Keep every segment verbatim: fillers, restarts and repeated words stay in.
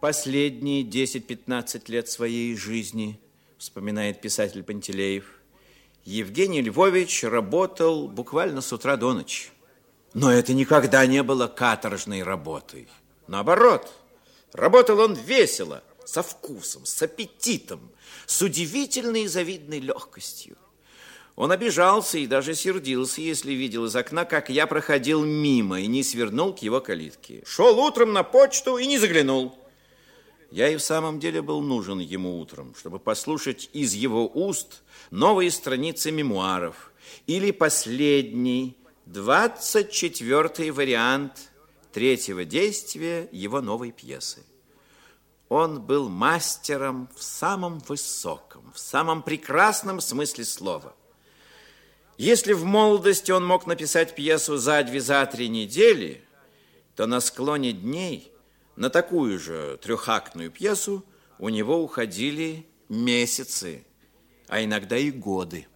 последние десять-пятнадцать лет своей жизни, вспоминает писатель Пантелеев, Евгений Львович работал буквально с утра до ночи. Но это никогда не было каторжной работой. Наоборот, работал он весело, со вкусом, с аппетитом, с удивительной и завидной легкостью. Он обижался и даже сердился, если видел из окна, как я проходил мимо и не свернул к его калитке. Шел утром на почту и не заглянул. Я и в самом деле был нужен ему утром, чтобы послушать из его уст новые страницы мемуаров или последний, двадцать четвёртый вариант третьего действия его новой пьесы. Он был мастером в самом высоком, в самом прекрасном смысле слова. Если в молодости он мог написать пьесу за две, за три недели, то на склоне дней на такую же трехактную пьесу у него уходили месяцы, а иногда и годы.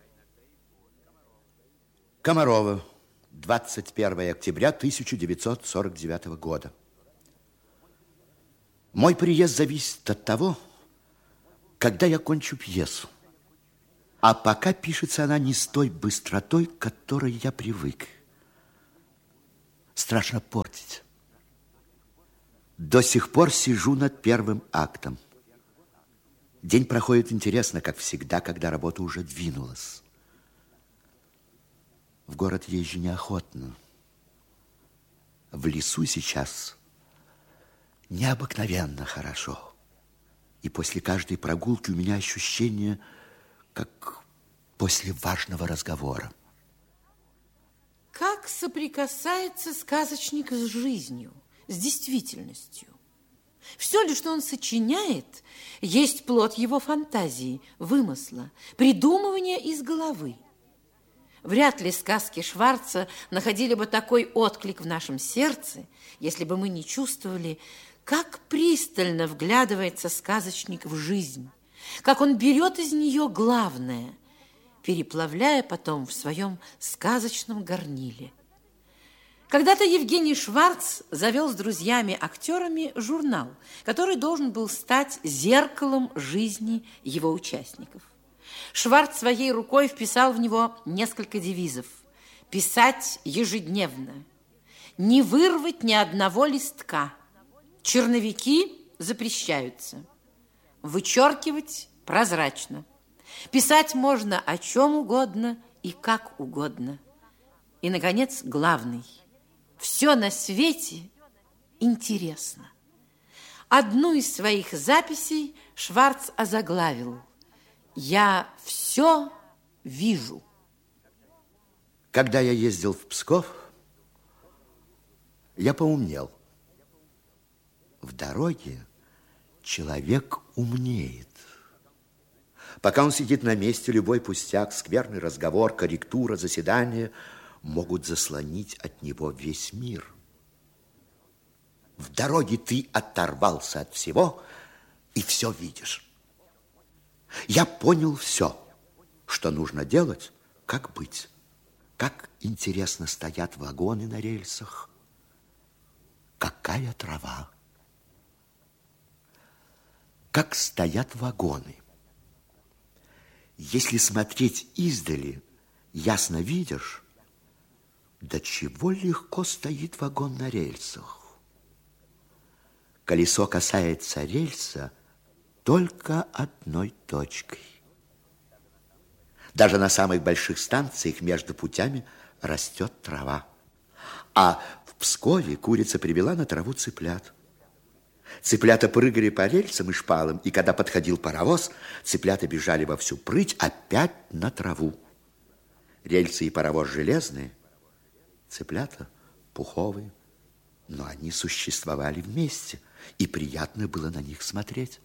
Комарова, двадцать первое октября тысяча девятьсот сорок девятого года. Мой приезд зависит от того, когда я кончу пьесу. А пока пишется она не с той быстротой, к которой я привык. Страшно портить. До сих пор сижу над первым актом. День проходит интересно, как всегда, когда работа уже двинулась. В город езжу неохотно. В лесу сейчас необыкновенно хорошо. И после каждой прогулки у меня ощущение, как после важного разговора. Как соприкасается сказочник с жизнью, с действительностью? Все ли, что он сочиняет, есть плод его фантазии, вымысла, придумывания из головы. Вряд ли сказки Шварца находили бы такой отклик в нашем сердце, если бы мы не чувствовали, как пристально вглядывается сказочник в жизнь, как он берет из нее главное, переплавляя потом в своем сказочном горниле. Когда-то Евгений Шварц завел с друзьями-актерами журнал, который должен был стать зеркалом жизни его участников. Шварц своей рукой вписал в него несколько девизов. Писать ежедневно, не вырвать ни одного листка, черновики запрещаются, вычеркивать прозрачно, писать можно о чем угодно и как угодно. И, наконец, главный. Все на свете интересно. Одну из своих записей Шварц озаглавил: «Я все вижу». Когда я ездил в Псков, я поумнел. В дороге человек умнеет. Пока он сидит на месте, любой пустяк, скверный разговор, корректура, заседание могут заслонить от него весь мир. В дороге ты оторвался от всего и все видишь. Я понял все, что нужно делать, как быть. Как интересно стоят вагоны на рельсах. Какая трава. Как стоят вагоны. Если смотреть издали, ясно видишь, до чего легко стоит вагон на рельсах. Колесо касается рельса только одной точкой. Даже на самых больших станциях между путями растет трава. А в Пскове курица привела на траву цыплят. Цыплята прыгали по рельсам и шпалам, и когда подходил паровоз, цыплята бежали во всю прыть опять на траву. Рельсы и паровоз железные, цыплята пуховые, но они существовали вместе, и приятно было на них смотреть.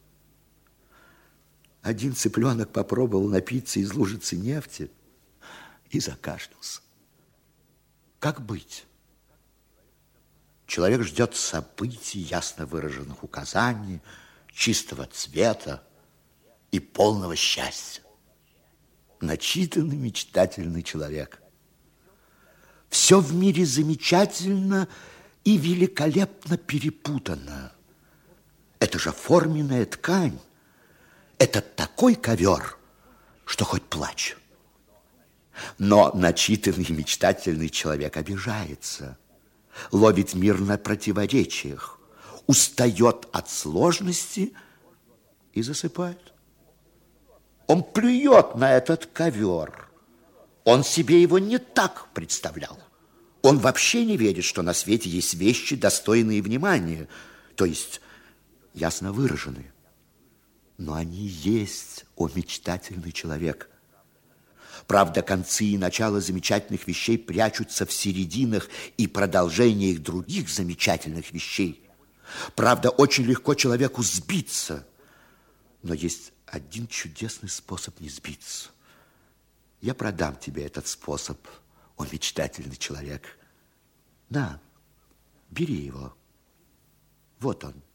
Один цыпленок попробовал напиться из лужицы нефти и закашлялся. Как быть? Человек ждет событий, ясно выраженных указаний, чистого цвета и полного счастья. Начитанный, мечтательный человек. Все в мире замечательно и великолепно перепутано. Это же форменная ткань. Это такой ковер, что хоть плачь. Но начитанный и мечтательный человек обижается, ловит мир на противоречиях, устает от сложности и засыпает. Он плюет на этот ковер. Он себе его не так представлял. Он вообще не верит, что на свете есть вещи, достойные внимания, то есть ясно выраженные. Но они есть, о мечтательный человек. Правда, концы и начало замечательных вещей прячутся в серединах и продолжениях других замечательных вещей. Правда, очень легко человеку сбиться, но есть один чудесный способ не сбиться. Я продам тебе этот способ, о мечтательный человек. На, бери его. Вот он.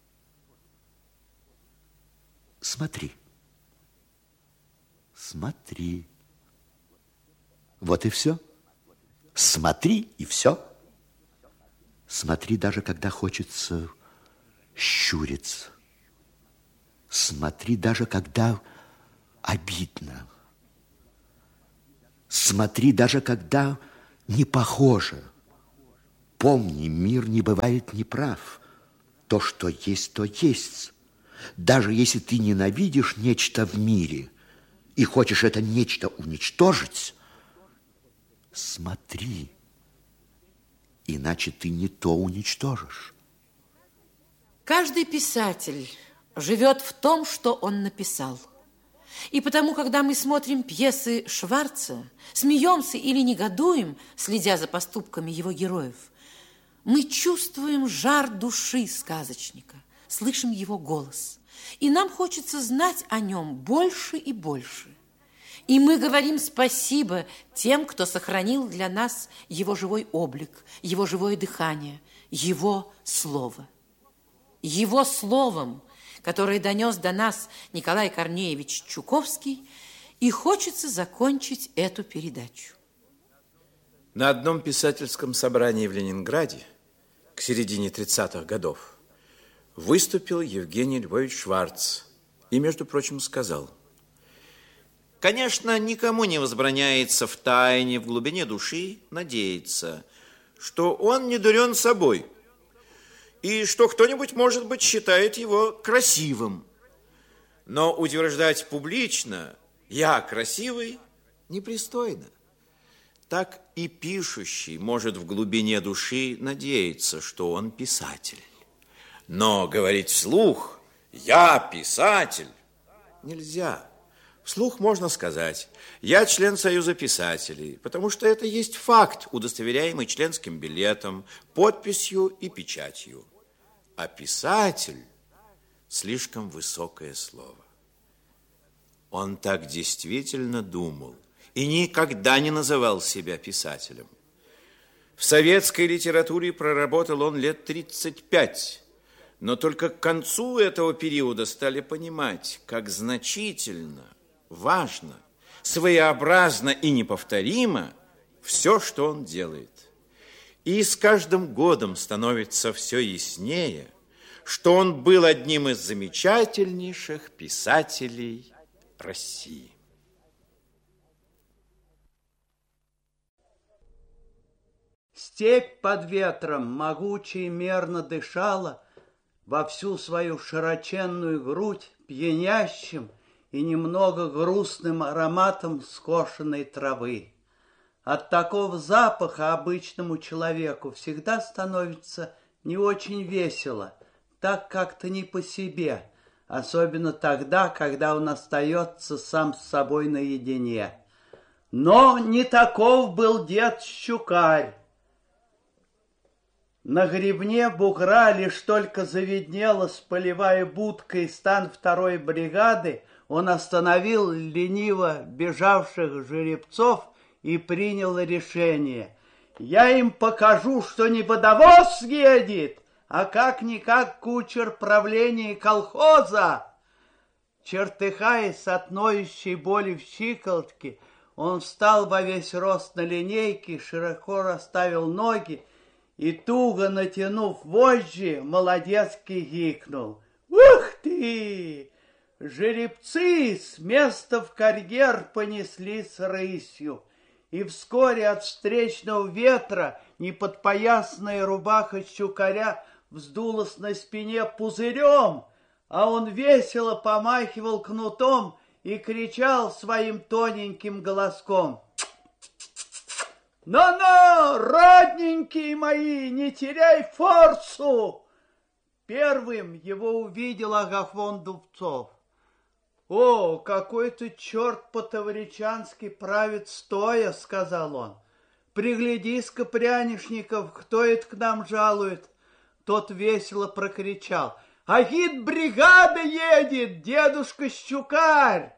Смотри. Смотри. Вот и все. Смотри, и все. Смотри, даже когда хочется щуриться. Смотри, даже когда обидно. Смотри, даже когда не похоже. Помни, мир не бывает неправ. То, что есть, то есть. Даже если ты ненавидишь нечто в мире и хочешь это нечто уничтожить, смотри, иначе ты не то уничтожишь. Каждый писатель живет в том, что он написал. И потому, когда мы смотрим пьесы Шварца, смеемся или негодуем, следя за поступками его героев, мы чувствуем жар души сказочника, слышим его голос. И нам хочется знать о нем больше и больше. И мы говорим спасибо тем, кто сохранил для нас его живой облик, его живое дыхание, его слово. Его словом, которое донес до нас Николай Корнеевич Чуковский, и хочется закончить эту передачу. На одном писательском собрании в Ленинграде к середине тридцатых годов выступил Евгений Львович Шварц и, между прочим, сказал: «Конечно, никому не возбраняется в тайне, в глубине души надеяться, что он не дурен собой, и что кто-нибудь, может быть, считает его красивым. Но утверждать публично «я красивый» непристойно. Так и пишущий может в глубине души надеяться, что он писатель. Но говорить вслух «я писатель» нельзя. Вслух можно сказать «я член Союза писателей», потому что это есть факт, удостоверяемый членским билетом, подписью и печатью. А писатель – слишком высокое слово. Он так действительно думал и никогда не называл себя писателем. В советской литературе проработал он лет тридцать пять, но только к концу этого периода стали понимать, как значительно, важно, своеобразно и неповторимо все, что он делает. И с каждым годом становится все яснее, что он был одним из замечательнейших писателей России. Степь под ветром могуче и мерно дышала во всю свою широченную грудь пьянящим и немного грустным ароматом скошенной травы. От такого запаха обычному человеку всегда становится не очень весело, так как-то не по себе, особенно тогда, когда он остается сам с собой наедине. Но не таков был дед Щукарь. На гребне бугра лишь только завиднелась полевая будка и стан второй бригады, он остановил лениво бежавших жеребцов и принял решение. Я им покажу, что не водовоз едет, а как-никак кучер правления колхоза. Чертыхаясь от ноющей боли в щиколотке, он встал во весь рост на линейке, широко расставил ноги и, туго натянув вожжи, молодецки гикнул. Ух ты! Жеребцы с места в карьер понеслись рысью, и вскоре от встречного ветра неподпоясанная рубаха щукаря вздулась на спине пузырем, а он весело помахивал кнутом и кричал своим тоненьким голоском: «Ну-ну, родненькие мои, не теряй форсу!» Первым его увидел Агафон Дубцов. «О, какой ты черт по-тавричански правит стоя!» — сказал он. «Приглядись-ка, Прянишников, кто это к нам жалует?» Тот весело прокричал: «Агит-бригада едет, дедушка Щукарь!»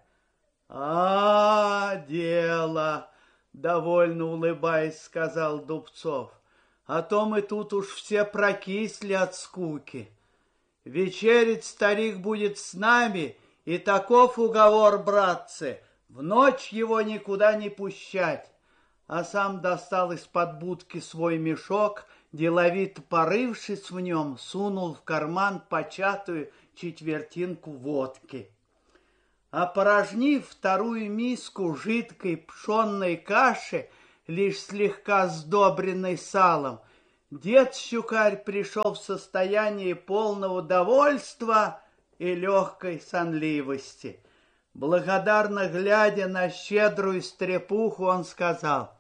«А, дело!» — довольно улыбаясь, сказал Дубцов. «А то мы тут уж все прокисли от скуки. Вечерить старик будет с нами, и таков уговор, братцы, в ночь его никуда не пущать». А сам достал из-под будки свой мешок, деловито порывшись в нем, сунул в карман початую четвертинку водки. Опорожнив вторую миску жидкой пшенной каши, лишь слегка сдобренной салом, дед Щукарь пришел в состояние полного довольства и легкой сонливости. Благодарно глядя на щедрую стрепуху, он сказал: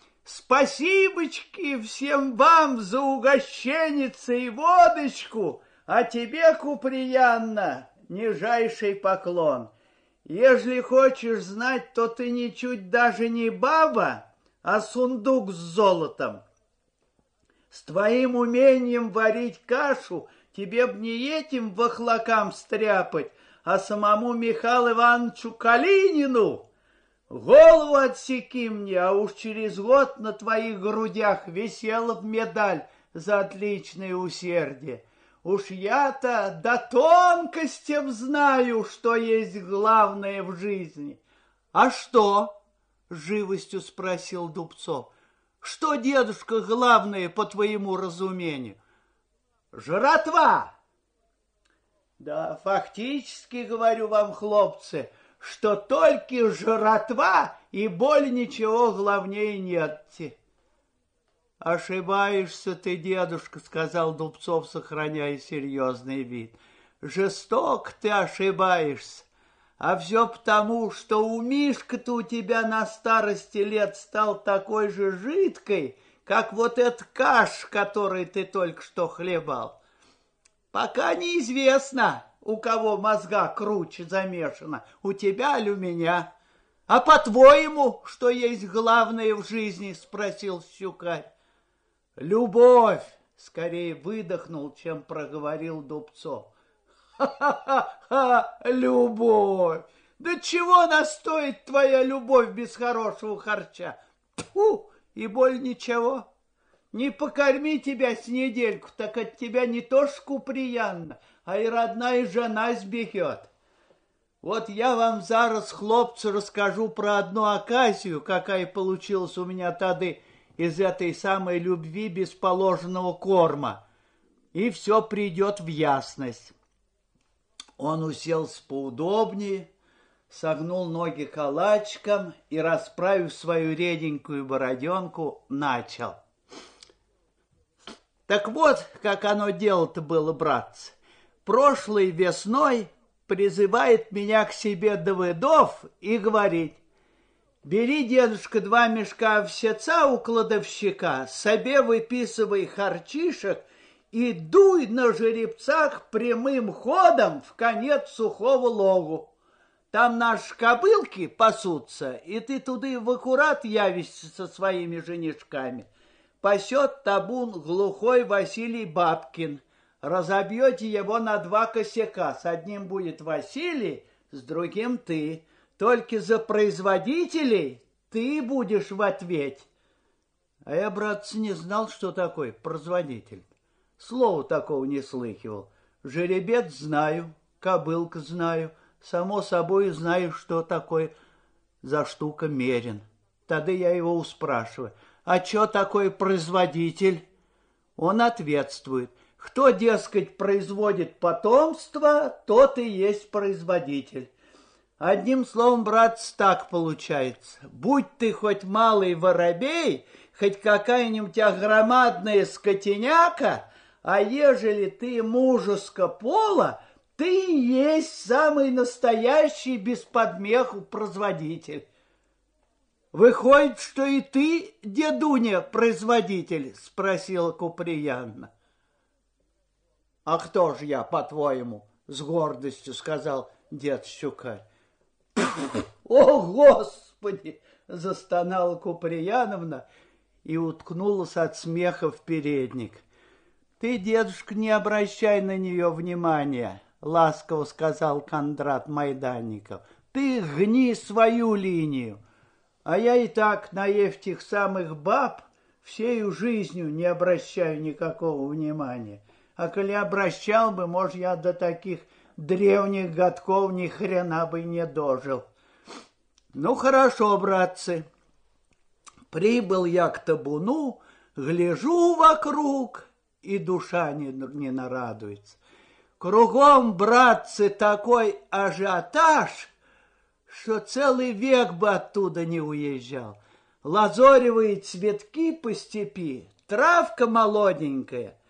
«Спасибочки всем вам за угощенницы и водочку, а тебе, Куприянна, нижайший поклон. Ежели хочешь знать, то ты ничуть даже не баба, а сундук с золотом. С твоим умением варить кашу тебе б не этим вахлакам стряпать, а самому Михаилу Ивановичу Калинину. Голову отсеки мне, а уж через год на твоих грудях висела б медаль за отличное усердие. Уж я-то до тонкостям знаю, что есть главное в жизни». «А что?» — с живостью спросил Дубцов. «Что, дедушка, главное по твоему разумению?» «Жратва!» «Да, фактически, говорю вам, хлопцы, что только жратва и более ничего главнее нет». «Ошибаешься ты, дедушка», — сказал Дубцов, сохраняя серьезный вид. «Жестоко ты ошибаешься. А все потому, что у Мишка-то у тебя на старости лет стал такой же жидкой, как вот эта каша, которой ты только что хлебал. Пока неизвестно, у кого мозга круче замешано, у тебя или у меня. А по-твоему, что есть главное в жизни?» — спросил Щукарь. «Любовь!» — скорее выдохнул, чем проговорил Дубцов. «Ха-ха-ха! Любовь! Да чего она стоит, твоя любовь, без хорошего харча? Тьфу! И боль ничего. Не покорми тебя с недельку, так от тебя не то ж Куприянна, а и родная жена сбегет. Вот я вам зараз, хлопцы, расскажу про одну оказию, какая получилась у меня тады из этой самой любви без положенного корма, и все придет в ясность». Он уселся поудобнее, согнул ноги калачиком и, расправив свою реденькую бороденку, начал. «Так вот, как оно дело-то было, братцы. Прошлой весной призывает меня к себе Давыдов и говорит: бери, дедушка, два мешка овсеца у кладовщика, себе выписывай харчишек и дуй на жеребцах прямым ходом в конец сухого логу. Там наши кобылки пасутся, и ты туды в аккурат явишься со своими женишками. Пасет табун глухой Василий Бабкин. Разобьете его на два косяка. С одним будет Василий, с другим ты. Только за производителей ты будешь в ответе». А я, братцы, не знал, что такое производитель. Слова такого не слыхивал. Жеребец знаю, кобылка знаю, само собой знаю, что такое за штука мерин. Тогда я его успрашиваю: а что такое производитель? Он ответствует: Кто, дескать, производит потомство, тот и есть производитель. Одним словом, братцы, так получается. Будь ты хоть малый воробей, хоть какая-нибудь огромадная скотиняка, а ежели ты мужеско пола, ты и есть самый настоящий без подмеху производитель. Выходит, что и ты, дедуня, производитель? Спросила Куприянна. А кто же я, по-твоему? С гордостью сказал дед Щукарь. О, Господи! Застонала Куприяновна и уткнулась от смеха в передник. Ты, дедушка, не обращай на нее внимания, ласково сказал Кондрат Майданников. Ты гни свою линию. А я и так на этих самых баб всею жизнью не обращаю никакого внимания. А коли обращал бы, может, я до таких древних годков ни хрена бы не дожил. Ну, хорошо, братцы. Прибыл я к табуну, гляжу вокруг, и душа не, не нарадуется. Кругом, братцы, такой ажиотаж, что целый век бы оттуда не уезжал. Лазоревые цветки по степи, травка молоденькая,